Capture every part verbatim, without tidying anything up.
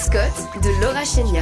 Scott de Laura Chenia.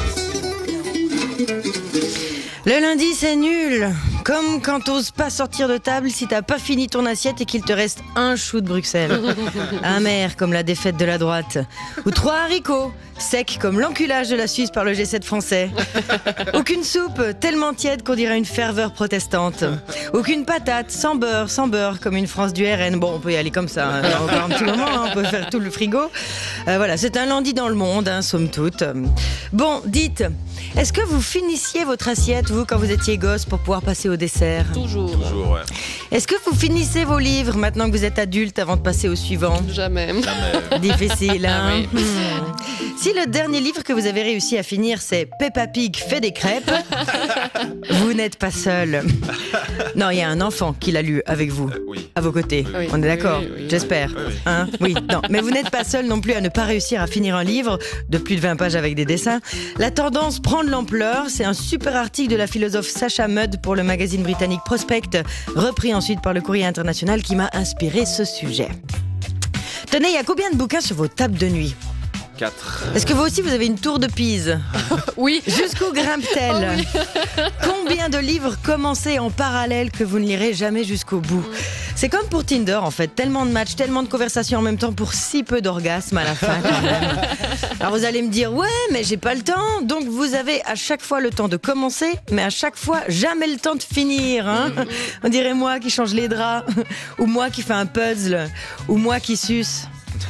Le lundi, c'est nul. Comme quand t'oses pas sortir de table si t'as pas fini ton assiette et qu'il te reste un chou de Bruxelles. Amer comme la défaite de la droite. Ou trois haricots, secs comme l'enculage de la Suisse par le G sept français. Aucune soupe, tellement tiède qu'on dirait une ferveur protestante. Aucune patate, sans beurre, sans beurre, comme une France du R N. Bon, on peut y aller comme ça, hein. Encore un petit moment, hein. On peut faire tout le frigo. Euh, voilà, c'est un lundi dans le monde, hein, somme toute. Bon, dites, est-ce que vous finissiez votre assiette, vous, quand vous étiez gosse, pour pouvoir passer au dessert? Toujours. Toujours, ouais. Est-ce que vous finissez vos livres maintenant que vous êtes adulte avant de passer au suivant? Jamais. Jamais. Difficile, hein? Ah oui. Hmm. Si le dernier livre que vous avez réussi à finir, c'est Peppa Pig fait des crêpes, vous n'êtes pas seul. Non, il y a un enfant qui l'a lu avec vous, Euh, oui. à vos côtés. Oui. On est d'accord? Oui, oui, oui. J'espère. Oui, oui. Hein? Oui, non. Mais vous n'êtes pas seul non plus à ne pas réussir à finir un livre de plus de vingt pages avec des dessins. La tendance prend de l'ampleur. C'est un super article de la philosophe Sacha Mudd pour le magazine britannique Prospect, repris ensuite par le Courrier International, qui m'a inspiré ce sujet. Tenez, il y a combien de bouquins sur vos tables de nuit? quatre. Est-ce que vous aussi vous avez une tour de Pise? Oui. Jusqu'où grimpe-t-elle? Combien de livres commencés en parallèle que vous ne lirez jamais jusqu'au bout? C'est comme pour Tinder en fait, tellement de matchs, tellement de conversations en même temps pour si peu d'orgasme à la fin quand même. Alors vous allez me dire, ouais mais j'ai pas le temps, donc vous avez à chaque fois le temps de commencer, mais à chaque fois jamais le temps de finir, hein. On dirait moi qui change les draps, ou moi qui fais un puzzle, ou moi qui suce.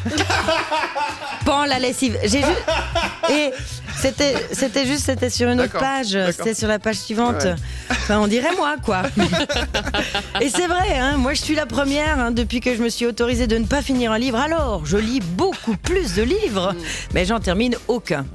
Pan la lessive. J'ai juste... Et c'était, c'était juste, c'était sur une autre D'accord, page. d'accord. C'était sur la page suivante. Ouais. Enfin, on dirait moi, quoi. Et c'est vrai, hein, moi je suis la première, hein, depuis que je me suis autorisée de ne pas finir un livre. Alors, je lis beaucoup plus de livres, mais j'en termine aucun.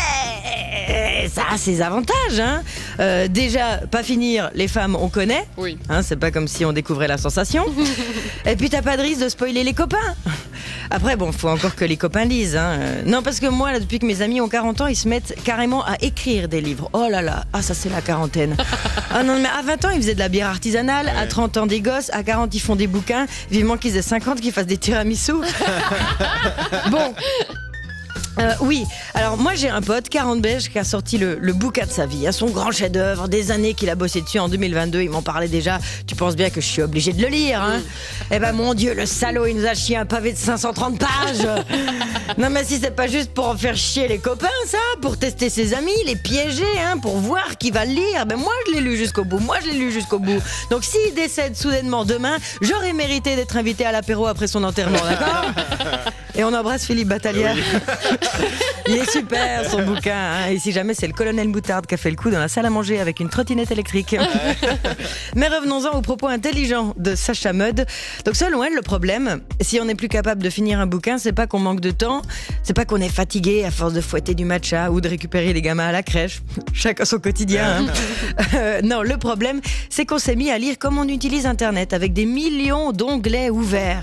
Mais ça a ses avantages, hein. Euh, déjà, pas finir, les femmes, on connaît. Oui. Hein, c'est pas comme si on découvrait la sensation. Et puis t'as pas de risque de spoiler les copains. Après, bon, faut encore que les copains lisent, hein. Euh, Non, parce que moi, là, depuis que mes amis ont quarante ans, ils se mettent carrément à écrire des livres. Oh là là, ah ça c'est la quarantaine. Ah non, mais à vingt ans, ils faisaient de la bière artisanale, à trente ans des gosses, à quarante, ils font des bouquins, vivement qu'ils aient cinquante, qu'ils fassent des tiramisu. Bon. Euh, oui, alors moi j'ai un pote, quarante beige, qui a sorti le, le bouquin de sa vie, hein, son grand chef-d'œuvre, des années qu'il a bossé dessus en deux mille vingt-deux, il m'en parlait déjà, tu penses bien que je suis obligée de le lire, hein. Eh ben mon Dieu, le salaud, il nous a chié un pavé de cinq cent trente pages. Non mais si c'est pas juste pour en faire chier les copains, ça, pour tester ses amis, les piéger, hein, pour voir qui va le lire, ben moi je l'ai lu jusqu'au bout, moi je l'ai lu jusqu'au bout. Donc s'il décède soudainement demain, j'aurais mérité d'être invité à l'apéro après son enterrement, d'accord? Et on embrasse Philippe Battaglia. Il est super son bouquin, hein. Et si jamais c'est le colonel Moutarde qui a fait le coup dans la salle à manger avec une trottinette électrique. Mais revenons-en aux propos intelligents de Sacha Mudd. Donc selon elle, le problème, si on n'est plus capable de finir un bouquin, c'est pas qu'on manque de temps, c'est pas qu'on est fatigué à force de fouetter du matcha ou de récupérer les gamins à la crèche. Chacun son quotidien, hein. euh, Non, le problème, c'est qu'on s'est mis à lire comme on utilise Internet, avec des millions d'onglets ouverts.